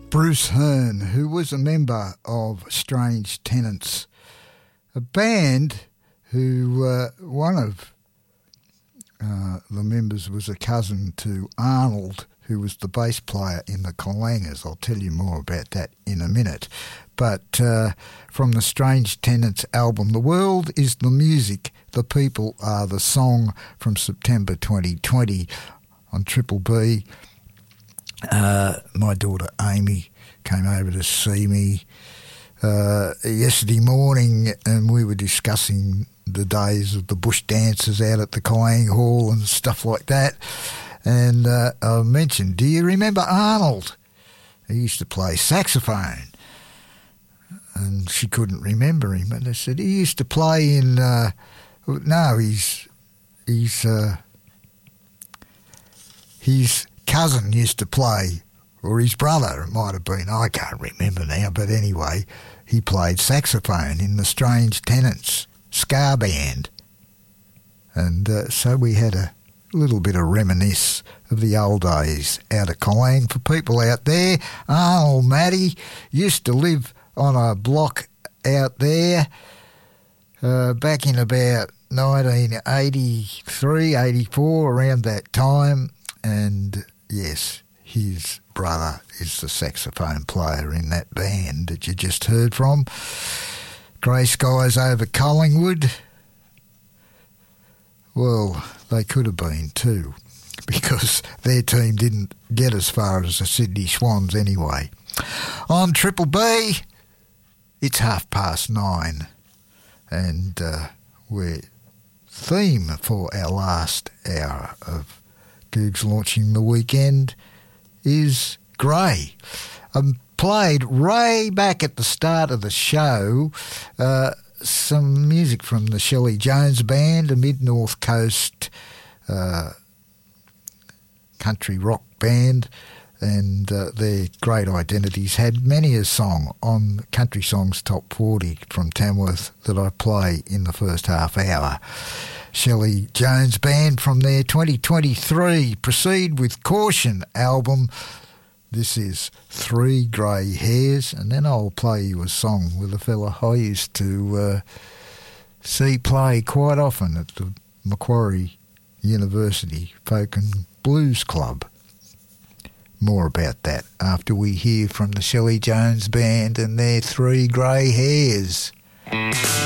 Bruce Hearn, who was a member of Strange Tenants, a band who one of the members was a cousin to Arnold, who was the bass player in the Kalangers. I'll tell you more about that in a minute. But from the Strange Tenants album, The World is the Music, The People Are the Song, from September 2020 on Triple B. My daughter Amy came over to see me yesterday morning, and we were discussing the days of the bush dances out at the Kalang Hall and stuff like that. And I mentioned, do you remember Arnold? He used to play saxophone. And she couldn't remember him. And I said, he used to play in... no, his cousin used to play, or his brother, it might have been, I can't remember now, but anyway, he played saxophone in the Strange Tenants ska band. And so we had a little bit of reminisce of the old days out of Kalang. For people out there, Arnold Matty used to live on a block out there back in about 1983, 84, around that time. And yes, his brother is the saxophone player in that band that you just heard from. Grey Skies over Collingwood. Well, they could have been too, because their team didn't get as far as the Sydney Swans anyway. On Triple B, it's 9:30, and we're theme for our last hour of Googs Launching the Weekend is Grey. Played way back at the start of the show some music from the Shelley Jones Band, a mid-north coast country rock band, and their great identities had many a song on Country Songs Top 40 from Tamworth that I play in the first half hour. Shelley Jones Band from their 2023 Proceed With Caution album. This is Three Grey Hairs, and then I'll play you a song with a fella I used to see play quite often at the Macquarie University Folk and Blues Club. More about that after we hear from the Shelley Jones Band and their Three Grey Hairs.